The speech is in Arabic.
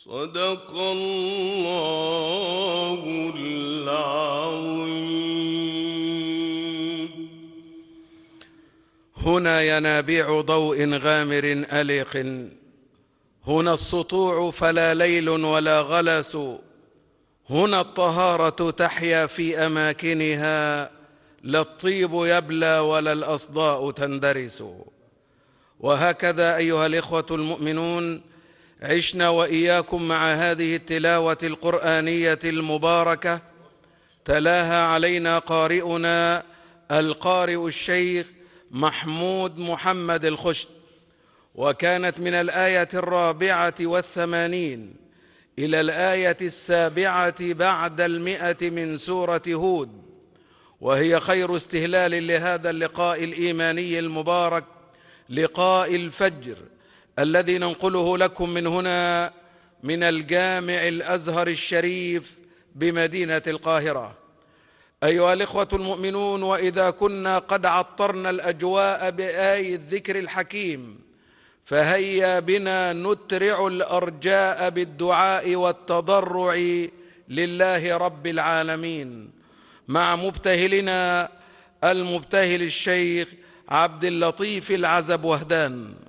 صدق الله العظيم. هنا ينابيع ضوء غامر أليق، هنا السطوع فلا ليل ولا غلس، هنا الطهارة تحيا في أماكنها، لا الطيب يبلى ولا الأصداء تندرس. وهكذا أيها الإخوة المؤمنون عشنا وإياكم مع هذه التلاوة القرآنية المباركة، تلاها علينا قارئنا القارئ الشيخ محمود محمد الخشت، وكانت من الآية 84 إلى الآية 7 بعد 100 من سورة هود، وهي خير استهلال لهذا اللقاء الإيماني المبارك، لقاء الفجر الذي ننقله لكم من هنا من الجامع الأزهر الشريف بمدينة القاهرة. أيها الإخوة المؤمنون، وإذا كنا قد عطرنا الأجواء بآية الذكر الحكيم، فهيا بنا نترع الأرجاء بالدعاء والتضرع لله رب العالمين مع مبتهلنا المبتهل الشيخ عبد اللطيف العزب وهدان.